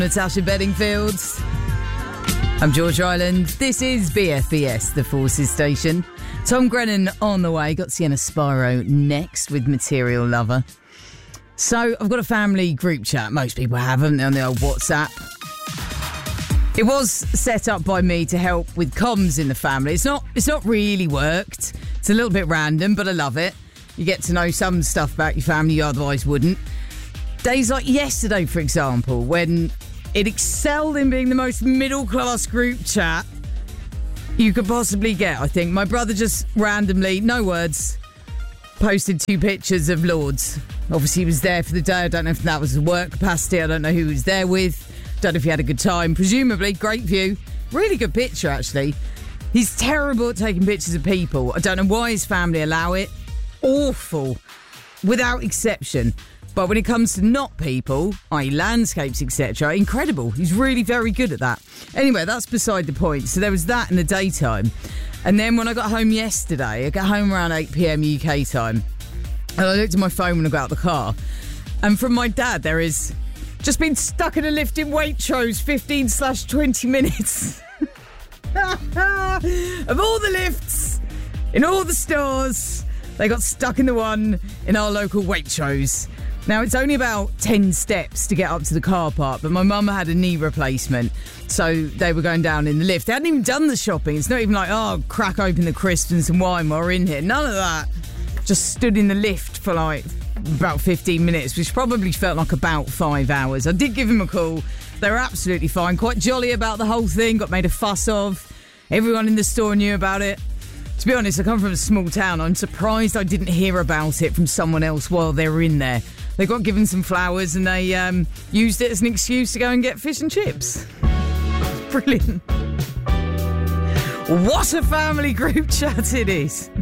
Natasha Bedingfield. I'm George Ryland. This is BFBS, the Forces Station. Tom Grennan on the way. Got Sienna Spiro next with Material Lover. So I've got a family group chat. Most people haven't on the old WhatsApp. It was set up by me to help with comms in the family. It's not really worked. It's a little bit random, but I love it. You get to know some stuff about your family you otherwise wouldn't. Days like yesterday, for example, when it excelled in being the most middle-class group chat you could possibly get, I think. My brother just randomly, no words, posted 2 pictures of Lords. Obviously, he was there for the day. I don't know if that was a work capacity. I don't know who he was there with. Don't know if he had a good time. Presumably, great view. Really good picture, actually. He's terrible at taking pictures of people. I don't know why his family allow it. Awful. Without exception. But when it comes to not people, i.e. landscapes, etc., incredible. He's really very good at that. Anyway, that's beside the point. So there was that in the daytime. And then when I got home yesterday, I got home around 8 p.m. UK time. And I looked at my phone when I got out of the car. And from my dad, there is just been stuck in a lift in Waitrose 15/20 minutes. Of all the lifts, in all the stores, they got stuck in the one in our local Waitrose. Now, it's only about 10 steps to get up to the car park, but my mum had a knee replacement, so they were going down in the lift. They hadn't even done the shopping. It's not even like, oh, crack open the crisps and some wine while we're in here. None of that. Just stood in the lift for like about 15 minutes, which probably felt like about 5 hours. I did give them a call. They were absolutely fine. Quite jolly about the whole thing. Got made a fuss of. Everyone in the store knew about it. To be honest, I come from a small town. I'm surprised I didn't hear about it from someone else while they were in there. They got given some flowers and they used it as an excuse to go and get fish and chips. Brilliant. What a family group chat it is.